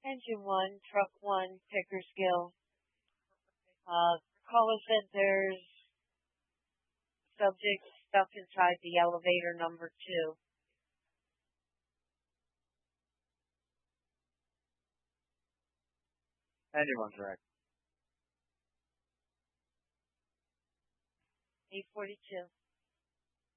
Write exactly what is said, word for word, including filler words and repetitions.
Engine one, truck one, Pickersgill. Uh, caller said there's subject stuck inside the elevator number two. Engine one's correct. eight forty-two.